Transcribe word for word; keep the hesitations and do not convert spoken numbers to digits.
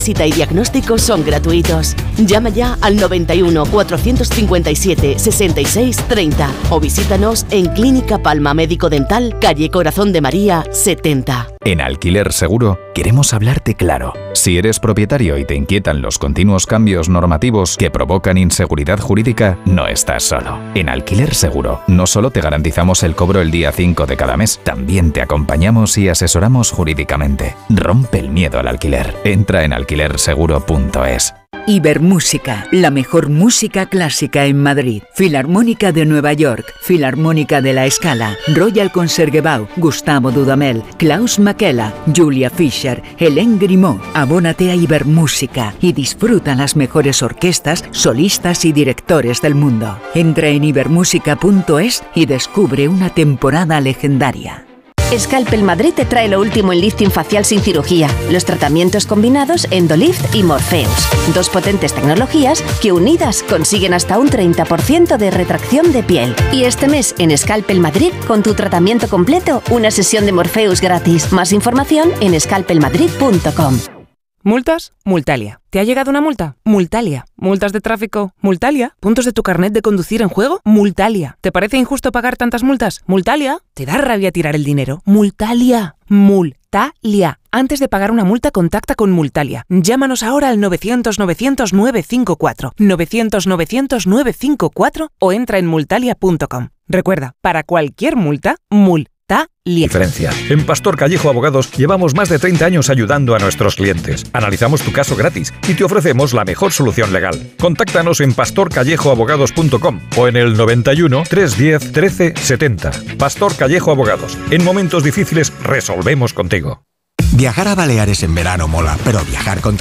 Visita y diagnóstico son gratuitos. Llama ya al noventa y uno, cuatrocientos cincuenta y siete, sesenta y seis, treinta o visítanos en Clínica Palma Médico Dental, calle Corazón de María, setenta. En Alquiler Seguro queremos hablarte claro. Si eres propietario y te inquietan los continuos cambios normativos que provocan inseguridad jurídica, no estás solo. En Alquiler Seguro no solo te garantizamos el cobro el día cinco de cada mes, también te acompañamos y asesoramos jurídicamente. Rompe el miedo al alquiler. Entra en alquiler seguro punto es. Ibermúsica, la mejor música clásica en Madrid. Filarmónica de Nueva York, Filarmónica de La Scala, Royal Concertgebouw, Gustavo Dudamel, Klaus Makela, Julia Fischer, Hélène Grimaud. Abónate a Ibermúsica y disfruta las mejores orquestas, solistas y directores del mundo. Entra en ibermúsica punto es y descubre una temporada legendaria. Scalpel Madrid te trae lo último en lifting facial sin cirugía, los tratamientos combinados Endolift y Morpheus. Dos potentes tecnologías que unidas consiguen hasta un treinta por ciento de retracción de piel. Y este mes en Scalpel Madrid, con tu tratamiento completo, una sesión de Morpheus gratis. Más información en scalpel madrid punto com. ¿Multas? Multalia. ¿Te ha llegado una multa? Multalia. ¿Multas de tráfico? Multalia. ¿Puntos de tu carnet de conducir en juego? Multalia. ¿Te parece injusto pagar tantas multas? Multalia. ¿Te da rabia tirar el dinero? Multalia. Multalia. Antes de pagar una multa, contacta con Multalia. Llámanos ahora al novecientos, novecientos, novecientos cincuenta y cuatro, novecientos, novecientos, novecientos cincuenta y cuatro o entra en multalia punto com. Recuerda, para cualquier multa, Multalia. Diferencia. En Pastor Callejo Abogados llevamos más de treinta años ayudando a nuestros clientes. Analizamos tu caso gratis y te ofrecemos la mejor solución legal. Contáctanos en pastor callejo abogados punto com o en el noventa y uno, trescientos diez, trece, setenta. Pastor Callejo Abogados. En momentos difíciles resolvemos contigo. Viajar a Baleares en verano mola, pero viajar con